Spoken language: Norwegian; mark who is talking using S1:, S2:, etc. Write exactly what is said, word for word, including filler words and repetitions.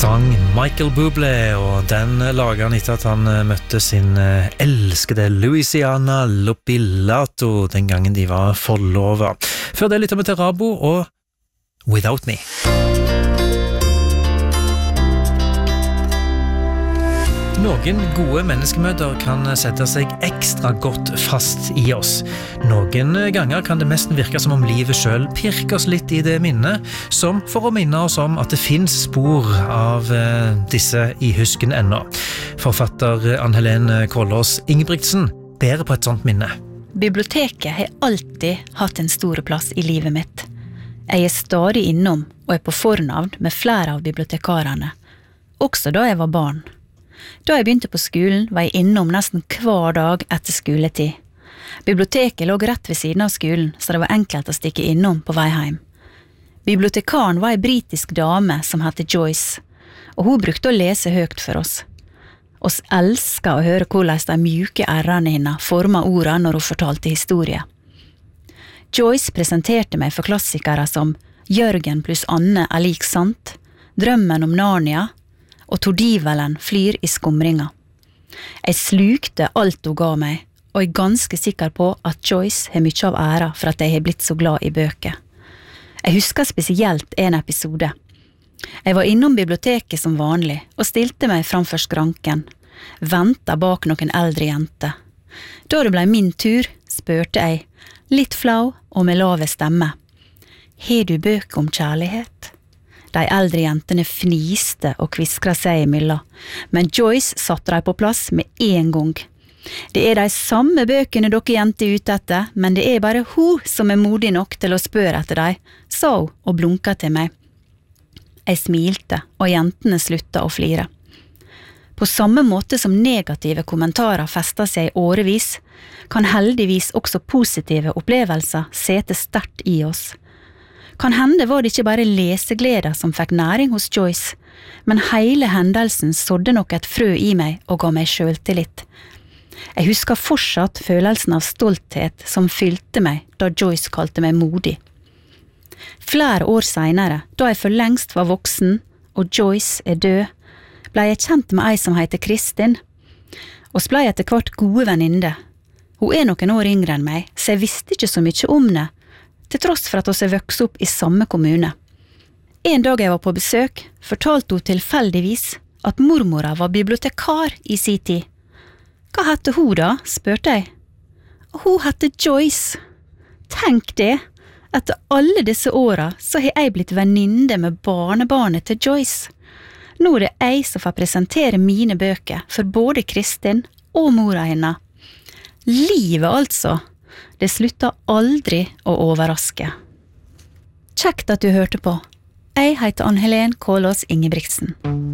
S1: sang Michael Bublé, og den laget han etter at han møtte sin elskede Louisiana Lopilato den gangen de var forlovet. Før det lytter vi til Rabo og Without Me. Noen gode menneskemøter kan sette seg ekstra godt fast i oss. Noen ganger kan det nesten virke som om livet selv pirker oss litt i det minnet, som for å minne oss om at det finnes spor av disse i husken ennå. Forfatter Ann-Helene Kollås Ingebrigtsen bærer på et sånt minne.
S2: Biblioteket har alltid hatt en stor plass i livet mitt. Jeg er stadig innom og er på fornavn med flere av bibliotekarene, også da jeg var barn. Da jeg begynte på skolen, var jeg innom nesten hver dag etter skoletid. Biblioteket lå rett ved siden av skolen, så det var enkelt å stikke innom på vei hjem. Bibliotekaren var en britisk dame som hette Joyce, og hun brukte å lese høyt for oss. Oss elsket å høre hvordan de mjuke r-ene henne formet ordene når hun fortalte historie. Joyce presenterte meg for klassikere som Jørgen pluss Anne er lik sant, Drømmen om Narnia, og Tordivelen flyr i skumringa. Jeg slukte alt hun ga meg, og er ganske sikker på at Joyce har mye av æra for at jeg har blitt så glad i bøker. Jeg husker spesielt en episode. Jeg var innom biblioteket som vanlig, og stilte meg framfor skranken, ventet bak noen eldre jente. Da det ble min tur, spurte jeg, litt flau og med lave stemme. «Har du bøker om kjærlighet?» De eldre jentene fniste og kviskra seg imellom, men Joyce satte dem på plass med en gang. Det er de samme bøkene dere jenter er ute etter, men det er bare hun som er modig nok til å spørre etter dem, sa hun og blunka til meg. Jeg smilte, og jentene slutta å flire. På samme måte som negative kommentarer fester seg i årevis, kan heldigvis også positive opplevelser sete sterkt i oss. Kan hende var det ikke bare lesegleder som fikk næring hos Joyce, men hele hendelsen sådde nok et frø i meg og ga meg selvtillit. Jeg husker fortsatt følelsen av stolthet som fylte meg da Joyce kalte meg modig. Flere år senere, da jeg for lengst var voksen og Joyce er død, ble jeg kjent med ei som heter Kristin, og ble etter hvert gode venninne. Hun er noen år yngre enn meg, så jeg visste ikke så mye om det, til tross for at vi vokste opp i samme kommune. En dag jeg var på besøk, fortalte hun tilfeldigvis at mormora var bibliotekar i sin tid. Hva hette hun da, spurte jeg. Hun hette Joyce. Tenk det, etter alle disse åra så har jeg blitt venninne med barnebarnet til Joyce. Nå er det jeg som får presentere mine bøker for både Kristin og mora henne. Livet altså. Det slutta aldri å overraske. Kjekt at du hørte på. Jeg heter Ann-Helene Kollås Ingebrigtsen.